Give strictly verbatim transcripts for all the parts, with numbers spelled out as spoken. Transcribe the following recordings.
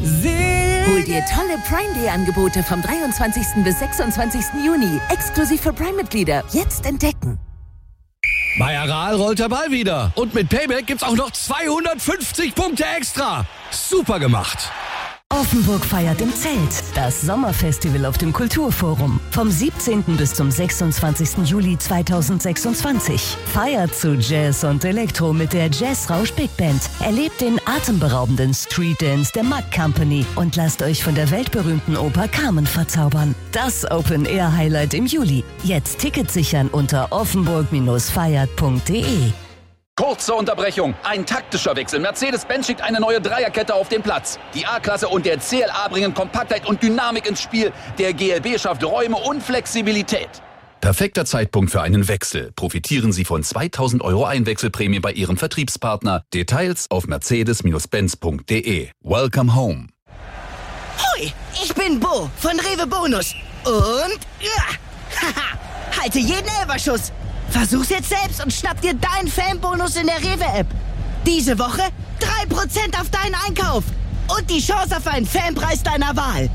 Hol dir tolle Prime Day Angebote vom dreiundzwanzigsten bis sechsundzwanzigsten Juni. Exklusiv für Prime-Mitglieder. Jetzt entdecken. Bei Aral rollt der Ball wieder. Und mit Payback gibt's auch noch zweihundertfünfzig Punkte extra. Super gemacht. Offenburg feiert im Zelt. Das Sommerfestival auf dem Kulturforum. Vom siebzehnten bis zum sechsundzwanzigsten Juli zweitausendsechsundzwanzig. Feiert zu Jazz und Elektro mit der Jazzrausch Big Band. Erlebt den atemberaubenden Street Dance der Mack Company und lasst euch von der weltberühmten Oper Carmen verzaubern. Das Open-Air-Highlight im Juli. Jetzt Tickets sichern unter offenburg feiert punkt de. Kurze Unterbrechung. Ein taktischer Wechsel. Mercedes-Benz schickt eine neue Dreierkette auf den Platz. Die A-Klasse und der C L A bringen Kompaktheit und Dynamik ins Spiel. Der G L B schafft Räume und Flexibilität. Perfekter Zeitpunkt für einen Wechsel. Profitieren Sie von zweitausend Euro Einwechselprämie bei Ihrem Vertriebspartner. Details auf mercedes benz punkt de. Welcome home. Hoi, ich bin Bo von Rewe Bonus. Und ja, haha, halte jeden Elferschuss. Versuch's jetzt selbst und schnapp dir deinen Fanbonus in der Rewe-App. Diese Woche drei Prozent auf deinen Einkauf. Und die Chance auf einen Fanpreis deiner Wahl.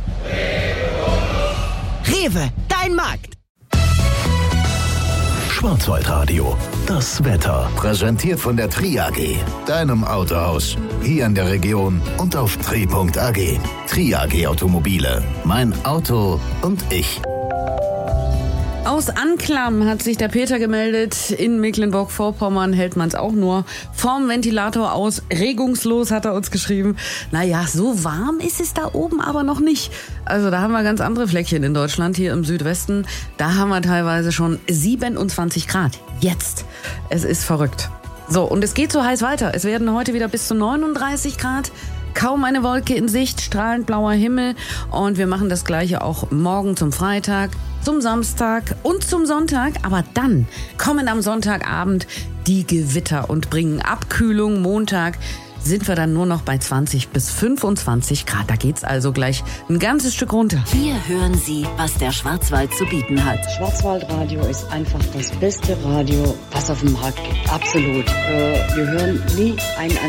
Rewe, dein Markt. Schwarzwaldradio, das Wetter. Präsentiert von der Tri A G, deinem Autohaus. Hier in der Region und auf tri punkt a g. Tri A G Automobile. Mein Auto und ich. Aus Anklam hat sich der Peter gemeldet. In Mecklenburg-Vorpommern hält man es auch nur vorm Ventilator aus. Regungslos, hat er uns geschrieben. Naja, so warm ist es da oben aber noch nicht. Also da haben wir ganz andere Fleckchen in Deutschland, hier im Südwesten. Da haben wir teilweise schon siebenundzwanzig Grad. Jetzt. Es ist verrückt. So, und es geht so heiß weiter. Es werden heute wieder bis zu neununddreißig Grad. Kaum eine Wolke in Sicht, strahlend blauer Himmel. Und wir machen das Gleiche auch morgen zum Freitag, zum Samstag und zum Sonntag. Aber dann kommen am Sonntagabend die Gewitter und bringen Abkühlung. Montag sind wir dann nur noch bei zwanzig bis fünfundzwanzig Grad. Da geht's also gleich ein ganzes Stück runter. Hier hören Sie, was der Schwarzwald zu bieten hat. Schwarzwaldradio ist einfach das beste Radio, was auf dem Markt gibt. Absolut. Äh, wir hören nie einen